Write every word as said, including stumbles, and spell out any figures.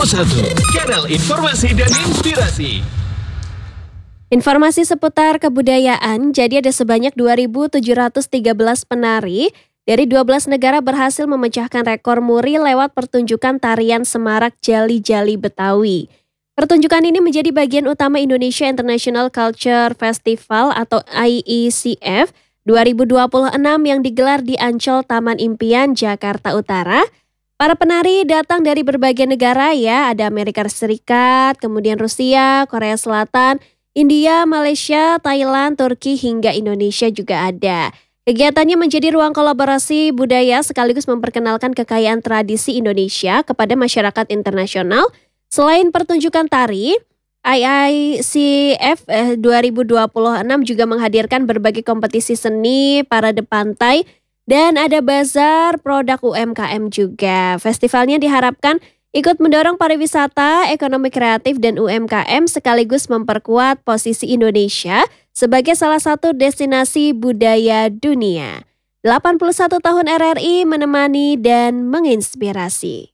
Pro satu, kanal informasi dan inspirasi. Informasi seputar kebudayaan, jadi ada sebanyak dua ribu tujuh ratus tiga belas penari dari dua belas negara berhasil memecahkan rekor muri lewat pertunjukan tarian semarak Jali-Jali Betawi. Pertunjukan ini menjadi bagian utama Indonesia International Culture Festival atau I I C F dua ribu dua puluh enam yang digelar di Ancol Taman Impian, Jakarta Utara. Para penari datang dari berbagai negara ya, ada Amerika Serikat, kemudian Rusia, Korea Selatan, India, Malaysia, Thailand, Turki, hingga Indonesia juga ada. Kegiatannya menjadi ruang kolaborasi budaya sekaligus memperkenalkan kekayaan tradisi Indonesia kepada masyarakat internasional. Selain pertunjukan tari, I I C F dua ribu dua puluh enam juga menghadirkan berbagai kompetisi seni, parade pantai, dan ada bazar produk U M K M juga. Festivalnya diharapkan ikut mendorong pariwisata, ekonomi kreatif, dan U M K M sekaligus memperkuat posisi Indonesia sebagai salah satu destinasi budaya dunia. delapan puluh satu tahun R R I menemani dan menginspirasi.